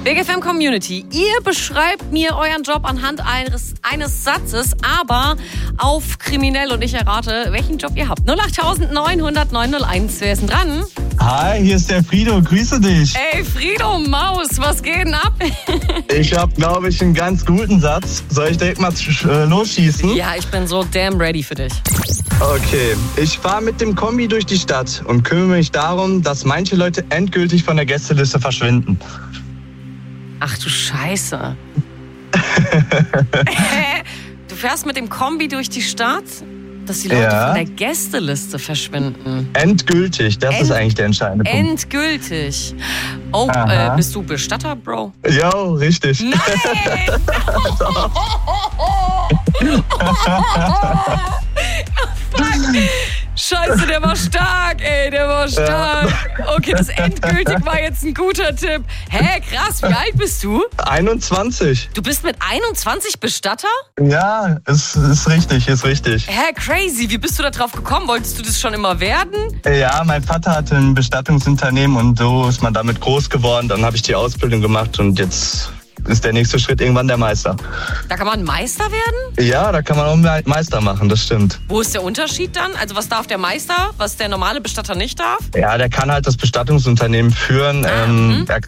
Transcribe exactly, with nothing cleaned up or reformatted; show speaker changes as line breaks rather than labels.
Big F M Community, ihr beschreibt mir euren Job anhand eines, eines Satzes, aber auf kriminell und ich errate, welchen Job ihr habt. null acht neun null null neun null eins, wer ist denn dran?
Hi, hier ist der Frido, grüße dich.
Ey, Frido Maus, was geht denn ab?
Ich habe, glaube ich, einen ganz guten Satz. Soll ich direkt mal äh, losschießen?
Ja, ich bin so damn ready für dich.
Okay, ich fahre mit dem Kombi durch die Stadt und kümmere mich darum, dass manche Leute endgültig von der Gästeliste verschwinden.
Ach du Scheiße. Du fährst mit dem Kombi durch die Stadt, dass die Leute
Ja.
von der Gästeliste verschwinden.
Endgültig, das
End-
ist eigentlich der entscheidende Punkt.
Endgültig. Oh,
Aha.
äh, bist du Bestatter, Bro?
Jo, richtig.
Nein! Fuck. Scheiße, der war stark, ey, der war stark. Okay, das endgültig war jetzt ein guter Tipp. Hä, krass, wie alt bist du?
einundzwanzig.
Du bist mit einundzwanzig Bestatter?
Ja, ist, ist richtig, ist richtig.
Hä, crazy, wie bist du da drauf gekommen? Wolltest du das schon immer werden?
Ja, mein Vater hatte ein Bestattungsunternehmen und so ist man damit groß geworden. Dann habe ich die Ausbildung gemacht und jetzt ist der nächste Schritt irgendwann der Meister.
Da kann man Meister werden?
Ja, da kann man auch Me- Meister machen, das stimmt.
Wo ist der Unterschied dann? Also was darf der Meister, was der normale Bestatter nicht darf?
Ja, der kann halt das Bestattungsunternehmen führen.
Ah,
Ähm,
mhm.
er